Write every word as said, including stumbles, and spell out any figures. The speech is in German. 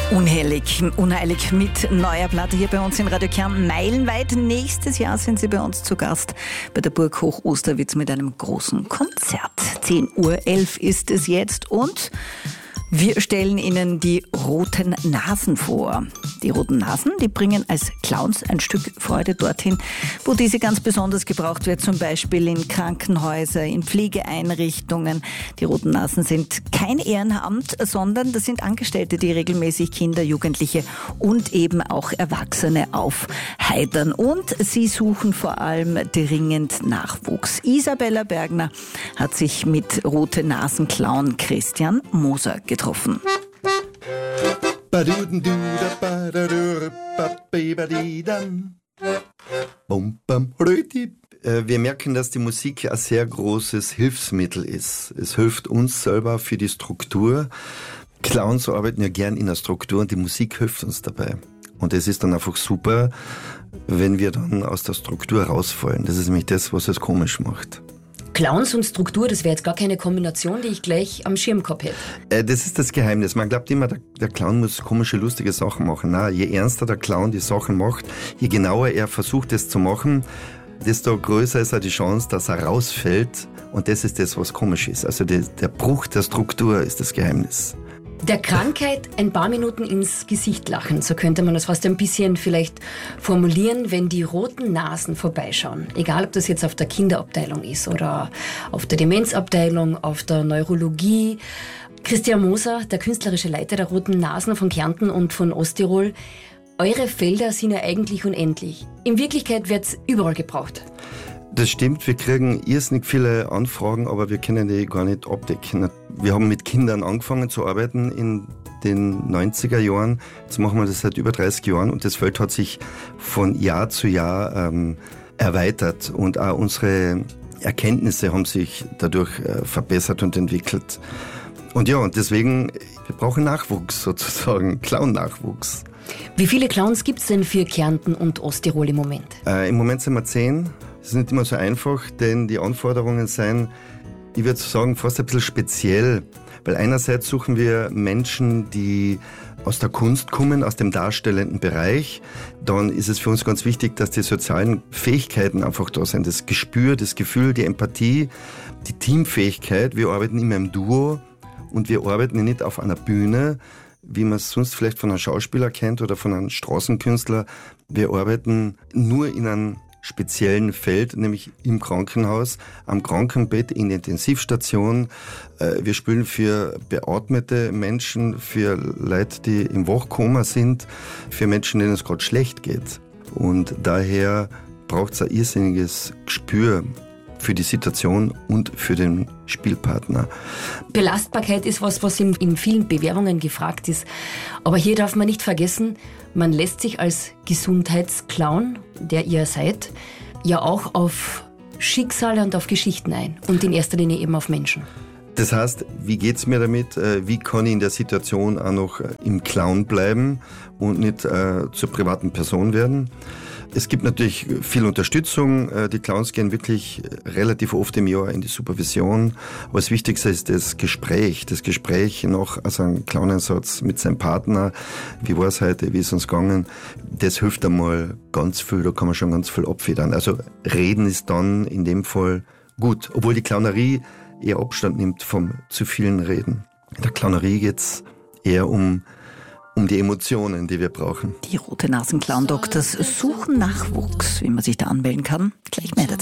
Unheilig, unheilig mit neuer Platte hier bei uns in Radio Kärnten. Meilenweit. Nächstes Jahr sind sie bei uns zu Gast bei der Burg Hoch Osterwitz mit einem großen Konzert. zehn Uhr elf ist es jetzt und wir stellen Ihnen die Roten Nasen vor. Die Roten Nasen, die bringen als Clowns ein Stück Freude dorthin, wo diese ganz besonders gebraucht wird, zum Beispiel in Krankenhäusern, in Pflegeeinrichtungen. Die Roten Nasen sind kein Ehrenamt, sondern das sind Angestellte, die regelmäßig Kinder, Jugendliche und eben auch Erwachsene aufheitern. Und sie suchen vor allem dringend Nachwuchs. Isabella Bergner hat sich mit Rote Nasen Clown Christian Moser getroffen. Wir merken, dass die Musik ein sehr großes Hilfsmittel ist. Es hilft uns selber für die Struktur. Clowns arbeiten ja gern in der Struktur und die Musik hilft uns dabei. Und es ist dann einfach super, wenn wir dann aus der Struktur rausfallen. Das ist nämlich das, was es komisch macht. Clowns und Struktur, das wäre jetzt gar keine Kombination, die ich gleich am Schirm gehabt hätte. Äh, das ist das Geheimnis. Man glaubt immer, der, der Clown muss komische, lustige Sachen machen. Na, je ernster der Clown die Sachen macht, je genauer er versucht, es zu machen, desto größer ist auch die Chance, dass er rausfällt. Und das ist das, was komisch ist. Also der, der Bruch der Struktur ist das Geheimnis. Der Krankheit ein paar Minuten ins Gesicht lachen, so könnte man das fast ein bisschen vielleicht formulieren, wenn die Roten Nasen vorbeischauen. Egal, ob das jetzt auf der Kinderabteilung ist oder auf der Demenzabteilung, auf der Neurologie. Christian Moser, der künstlerische Leiter der Roten Nasen von Kärnten und von Osttirol. Eure Felder sind ja eigentlich unendlich. In Wirklichkeit wird es überall gebraucht. Das stimmt, wir kriegen irrsinnig viele Anfragen, aber wir können die gar nicht abdecken. Wir haben mit Kindern angefangen zu arbeiten in den neunziger Jahren. Jetzt machen wir das seit über dreißig Jahren und das Feld hat sich von Jahr zu Jahr ähm, erweitert und auch unsere Erkenntnisse haben sich dadurch äh, verbessert und entwickelt. Und ja, und deswegen, wir brauchen Nachwuchs sozusagen, Clown-Nachwuchs. Wie viele Clowns gibt es denn für Kärnten und Osttirol im Moment? Äh, Im Moment sind wir zehn. Das ist nicht immer so einfach, denn die Anforderungen sind, ich würde sagen, fast ein bisschen speziell. Weil einerseits suchen wir Menschen, die aus der Kunst kommen, aus dem darstellenden Bereich. Dann ist es für uns ganz wichtig, dass die sozialen Fähigkeiten einfach da sind. Das Gespür, das Gefühl, die Empathie, die Teamfähigkeit. Wir arbeiten immer im Duo und wir arbeiten nicht auf einer Bühne, wie man es sonst vielleicht von einem Schauspieler kennt oder von einem Straßenkünstler. Wir arbeiten nur in einem speziellen Feld, nämlich im Krankenhaus, am Krankenbett, in der Intensivstation. Wir spielen für beatmete Menschen, für Leute, die im Wachkoma sind, für Menschen, denen es gerade schlecht geht. Und daher braucht es ein irrsinniges Gespür für die Situation und für den Spielpartner. Belastbarkeit ist was, was in, in vielen Bewerbungen gefragt ist. Aber hier darf man nicht vergessen, man lässt sich als Gesundheitsclown, der ihr seid, ja auch auf Schicksale und auf Geschichten ein. Und in erster Linie eben auf Menschen. Das heißt, wie geht's mir damit? Wie kann ich in der Situation auch noch im Clown bleiben und nicht äh, zur privaten Person werden? Es gibt natürlich viel Unterstützung. Die Clowns gehen wirklich relativ oft im Jahr in die Supervision. Aber das Wichtigste ist das Gespräch. Das Gespräch nach also einem Clowneinsatz mit seinem Partner. Wie war es heute? Wie ist es uns gegangen? Das hilft einmal ganz viel. Da kann man schon ganz viel abfedern. Also reden ist dann in dem Fall gut. Obwohl die Clownerie eher Abstand nimmt vom zu vielen Reden. In der Clownerie geht's eher um um die Emotionen, die wir brauchen. Die Rote Nasen Clown Doctors suchen Nachwuchs, wie man sich da anmelden kann. Gleich mehr dazu.